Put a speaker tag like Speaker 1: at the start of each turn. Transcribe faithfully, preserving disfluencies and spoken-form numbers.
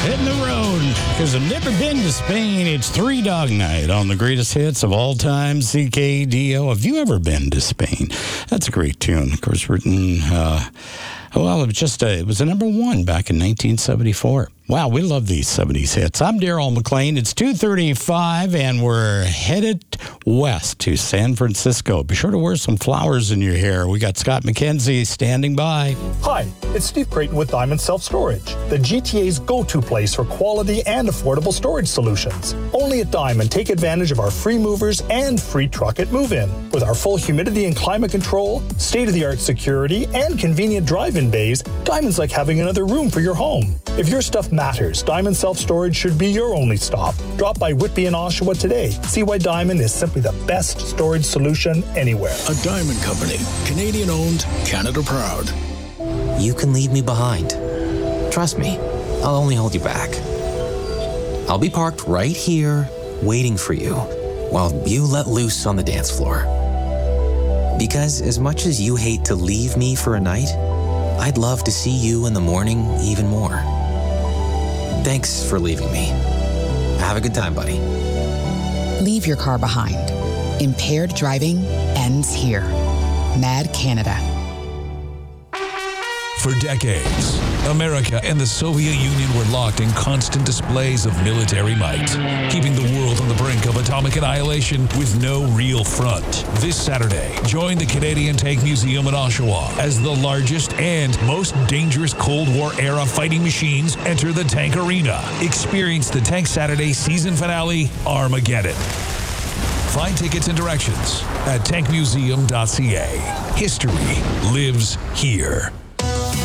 Speaker 1: hitting the road because I've never been to Spain. It's Three Dog Night on the greatest hits of all time, C K D O. Have you ever been to Spain? That's a great tune. Of course, written, uh, well, it was just a, it was a number one back in nineteen seventy-four. Wow, we love these seventies hits. I'm Daryl McLean. It's two thirty-five, and we're headed west to San Francisco. Be sure to wear some flowers in your hair. We got Scott McKenzie standing by.
Speaker 2: Hi, it's Steve Creighton with Diamond Self Storage, the G T A's go-to place for quality and affordable storage solutions. Only at Diamond, take advantage of our free movers and free truck at move-in. With our full humidity and climate control, state-of-the-art security, and convenient drive-in bays, Diamond's like having another room for your home. If your stuff matters, Diamond Self Storage should be your only stop. Drop by Whitby and Oshawa today. See why Diamond is simply the best storage solution anywhere.
Speaker 3: A Diamond Company, Canadian owned, Canada proud.
Speaker 4: You can leave me behind. Trust me, I'll only hold you back. I'll be parked right here, waiting for you, while you let loose on the dance floor. Because as much as you hate to leave me for a night, I'd love to see you in the morning even more. Thanks for leaving me. Have a good time, buddy.
Speaker 5: Leave your car behind. Impaired driving ends here. Mad Canada.
Speaker 6: For decades, America and the Soviet Union were locked in constant displays of military might, keeping the world on the brink of atomic annihilation with no real front. This Saturday, join the Canadian Tank Museum in Oshawa as the largest and most dangerous Cold War-era fighting machines enter the tank arena. Experience the Tank Saturday season finale, Armageddon. Find tickets and directions at tank museum dot c a. History lives here.